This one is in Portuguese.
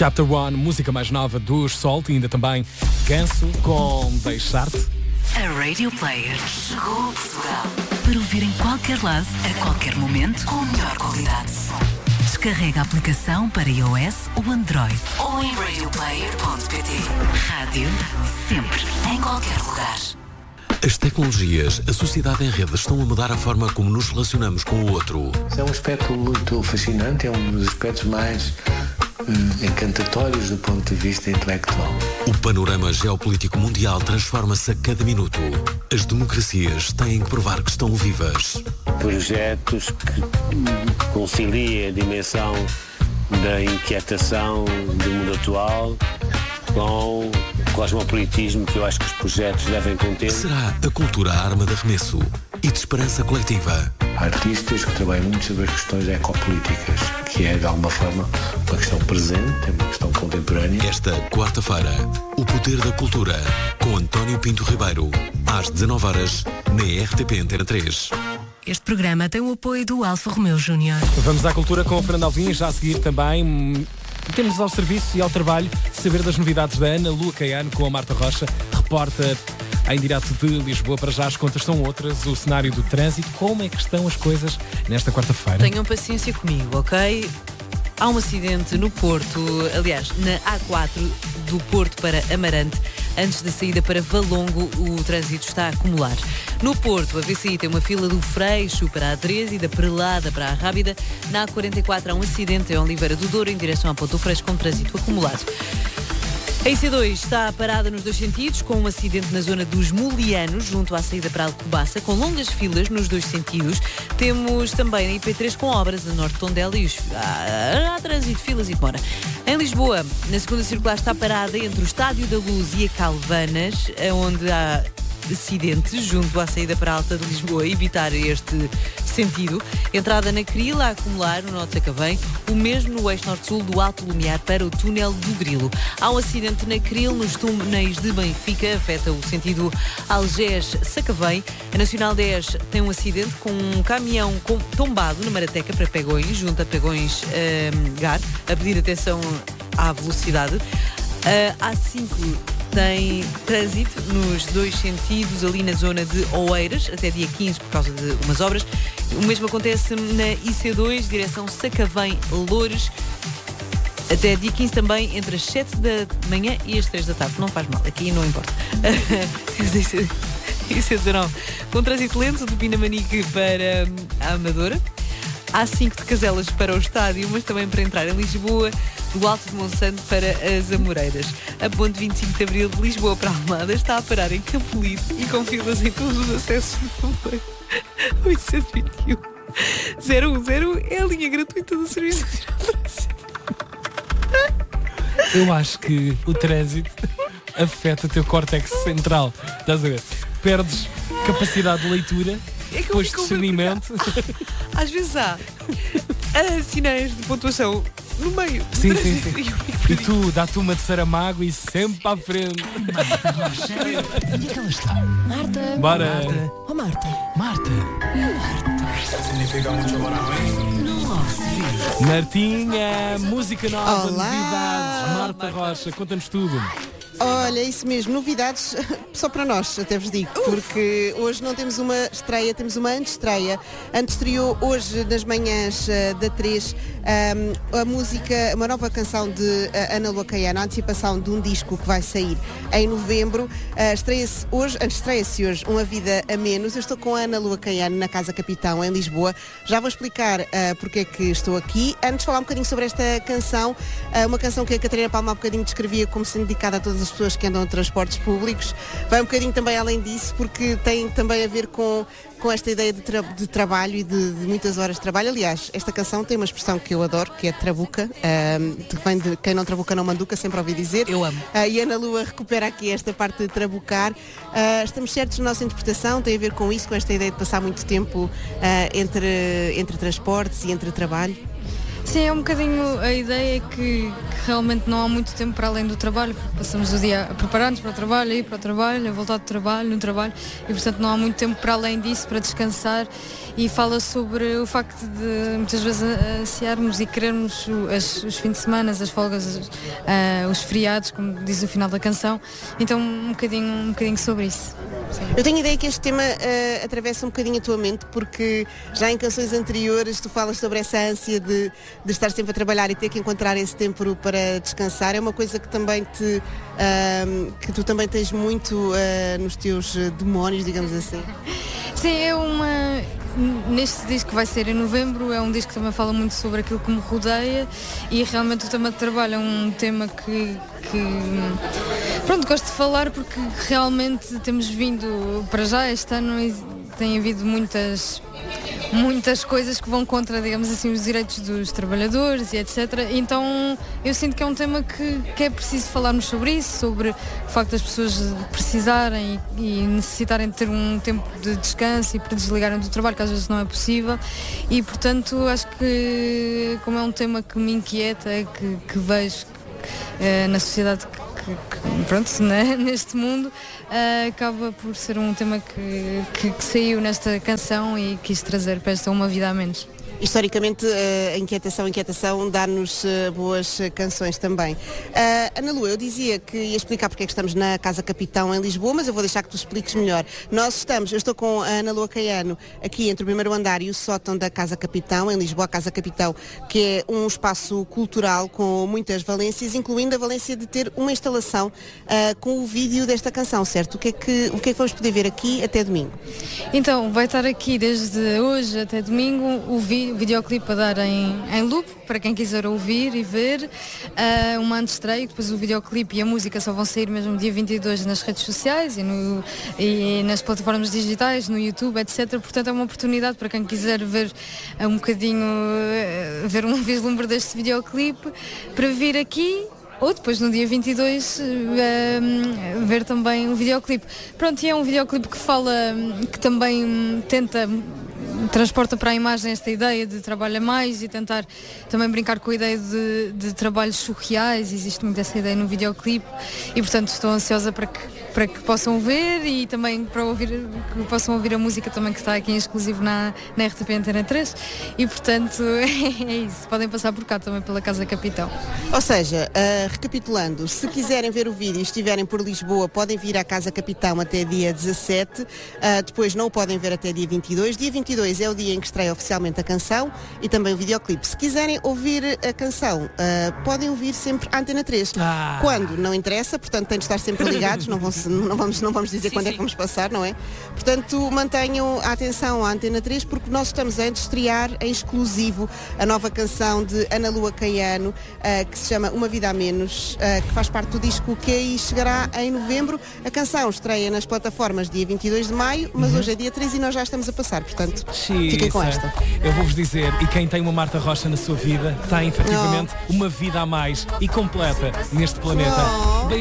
Chapter 1, música mais nova dos Salt e ainda também Ganso com Deixar-te. A Radio Player chegou a Portugal para ouvir em qualquer lado, a qualquer momento, com a melhor qualidade. Descarrega a aplicação para iOS ou Android ou em radioplayer.pt. Rádio sempre, em qualquer lugar. As tecnologias, a sociedade em rede estão a mudar a forma como nos relacionamos com o outro. É um aspecto muito fascinante, é um dos aspectos mais encantatórios do ponto de vista intelectual. O panorama geopolítico mundial transforma-se a cada minuto. As democracias têm que provar que estão vivas. Projetos que conciliem a dimensão da inquietação do mundo atual com o cosmopolitismo que eu acho que os projetos devem conter. Será a cultura a arma de arremesso e de esperança coletiva? Há artistas que trabalham muito sobre as questões ecopolíticas, que é de alguma forma uma questão presente, é uma questão contemporânea. Esta quarta-feira, o poder da cultura, com António Pinto Ribeiro, às 19h, na RTP Antena 3. Este programa tem o apoio do Alfa Romeo Júnior. Vamos à cultura com o Fernando Alvim, já a seguir também temos ao serviço e ao trabalho saber das novidades da Ana Lua Caiano com a Marta Rocha, repórter em direto de Lisboa. Para já as contas são outras, o cenário do trânsito, como é que estão as coisas nesta quarta-feira? Tenham paciência comigo, ok? Há um acidente no Porto, aliás, na A4 do Porto para Amarante. Antes da saída para Valongo, o trânsito está a acumular. No Porto, a VCI tem uma fila do Freixo para a A13 e da Prelada para a Rábida. Na A44 há um acidente em Oliveira do Douro, em direção à Ponta do Freixo, com trânsito acumulado. A IC2 está parada nos dois sentidos, com um acidente na zona dos Molianos, junto à saída para Alcobaça, com longas filas nos dois sentidos. Temos também a IP3 com obras a norte de Tondela e há trânsito, filas e demora. Em Lisboa, na segunda circular está parada entre o Estádio da Luz e a Calvanas, onde há acidentes junto à saída para a Alta de Lisboa, evitar este sentido. Entrada na Cril a acumular no Norte de Sacavém, o mesmo no eixo norte-sul do Alto Lumiar para o túnel do Grilo. Há um acidente na Cril, nos túneis de Benfica, afeta o sentido Algés-Sacavém. A Nacional 10 tem um acidente com um caminhão tombado na Marateca para Pegões, junto a Pegões-Gar, a pedir atenção à velocidade. A A5 tem trânsito nos dois sentidos, ali na zona de Oeiras, até dia 15 por causa de umas obras. O mesmo acontece na IC2, direção Sacavém-Loures, até dia 15 também, entre as 7 da manhã e as 3 da tarde. Não faz mal, aqui não importa. IC19, com trânsito lento de Pinamanique para a Amadora. Há 5 de Caselas para o estádio, mas também para entrar em Lisboa, do Alto de Monsanto para as Amoreiras. A ponte 25 de Abril de Lisboa para Almada está a parar em Campolide e com filas em todos os acessos do comboio. 821 010 é a linha gratuita do Serviço Nacional de Trânsito. Eu acho que o trânsito afeta o teu córtex central. Estás a ver? Perdes capacidade de leitura, depois de discernimento. Às vezes há sinais de pontuação no meio. Sim. E tu dá-te uma de Saramago e sempre para a frente. Onde é que ela está? Marta. Bora. Oh, Marta. Marta. Significa muito agora, Martinha, música nova, Olá. novidades. Marta Rocha, conta-nos tudo. Olha, é isso mesmo, novidades só para nós, até vos digo, porque hoje não temos uma estreia, temos uma antestreia. Estreou hoje nas manhãs da 3 a música, uma nova canção de Ana Lua Caiano, a antecipação de um disco que vai sair em novembro. Estreia-se hoje Uma Vida a Menos. Eu estou com a Ana Lua Caiano na Casa Capitão, em Lisboa. Já vou explicar porque é que estou aqui. Antes de falar um bocadinho sobre esta canção, uma canção que a Catarina Palma há um bocadinho descrevia como sendo dedicada a todas as pessoas que andam em transportes públicos, vai um bocadinho também além disso, porque tem também a ver com esta ideia de trabalho e de muitas horas de trabalho. Aliás, esta canção tem uma expressão que eu adoro, que é trabuca, que vem de quem não trabuca não manduca, sempre ouvi dizer. Eu amo. E a Ana Lua recupera aqui esta parte de trabucar. Estamos certos na nossa interpretação, tem a ver com isso, com esta ideia de passar muito tempo entre transportes e entre trabalho. Sim, é um bocadinho a ideia que realmente não há muito tempo para além do trabalho, porque passamos o dia a preparar-nos para o trabalho, a ir para o trabalho, a voltar do trabalho, no trabalho, e portanto não há muito tempo para além disso, para descansar, e fala sobre o facto de muitas vezes ansiarmos e querermos os fins de semana, as folgas, os feriados, como diz o final da canção, então um bocadinho sobre isso. Sim. Eu tenho a ideia que este tema atravessa um bocadinho a tua mente, porque já em canções anteriores tu falas sobre essa ânsia de estar sempre a trabalhar e ter que encontrar esse tempo para descansar. É uma coisa que também que tu também tens muito nos teus demónios, digamos assim. Sim, neste disco que vai ser em novembro, é um disco que também fala muito sobre aquilo que me rodeia e realmente o tema de trabalho é um tema que pronto, gosto de falar porque realmente temos vindo para já este ano e tem havido muitas coisas que vão contra, digamos assim, os direitos dos trabalhadores e etc. Então eu sinto que é um tema que é preciso falarmos sobre isso, sobre o facto das pessoas precisarem e necessitarem de ter um tempo de descanso e para desligarem do trabalho, que às vezes não é possível. E portanto acho que, como é um tema que me inquieta, que vejo na sociedade pronto, né, neste mundo, acaba por ser um tema que saiu nesta canção e quis trazer para esta Uma Vida a Menos. Historicamente, a inquietação dá-nos boas canções também. Ana Lu, eu dizia que ia explicar porque é que estamos na Casa Capitão em Lisboa, mas eu vou deixar que tu expliques melhor. Eu estou com a Ana Lu Caiano aqui entre o primeiro andar e o sótão da Casa Capitão em Lisboa, a Casa Capitão, que é um espaço cultural com muitas valências, incluindo a valência de ter uma instalação com o vídeo desta canção, certo? O que é que vamos poder ver aqui até domingo? Então, vai estar aqui desde hoje até domingo o videoclipe a dar em loop, para quem quiser ouvir e ver, uma antestreia, depois o videoclipe e a música só vão sair mesmo dia 22 nas redes sociais e nas plataformas digitais, no YouTube, etc. Portanto é uma oportunidade para quem quiser ver um bocadinho, ver um vislumbre deste videoclipe, para vir aqui, ou depois no dia 22 ver também o videoclipe. Pronto, e é um videoclipe que também transporta para a imagem esta ideia de trabalho a mais e tentar também brincar com a ideia de trabalhos surreais. Existe muito essa ideia no videoclipe e portanto estou ansiosa para que possam ver e também que possam ouvir a música também que está aqui em exclusivo na RTP Antena 3 e portanto é isso, podem passar por cá também pela Casa Capitão. Ou seja, recapitulando, se quiserem ver o vídeo e estiverem por Lisboa, podem vir à Casa Capitão até dia 17, depois não o podem ver até dia 22. Dia 22 é o dia em que estreia oficialmente a canção e também o videoclipe. Se quiserem ouvir a canção, podem ouvir sempre a Antena 3. Quando? Não interessa, portanto têm de estar sempre ligados, não vamos dizer quando é que vamos passar, não é? Portanto, mantenham a atenção à Antena 3 porque nós estamos a estrear em exclusivo a nova canção de Ana Lu Caiano, que se chama Uma Vida a Menos, que faz parte do disco que aí chegará em novembro. A canção estreia nas plataformas dia 22 de maio, mas hoje é dia 3 e nós já estamos a passar, portanto, fiquem com esta. Eu vou-vos dizer, e quem tem uma Marta Rocha na sua vida, tem efetivamente uma vida a mais e completa neste planeta.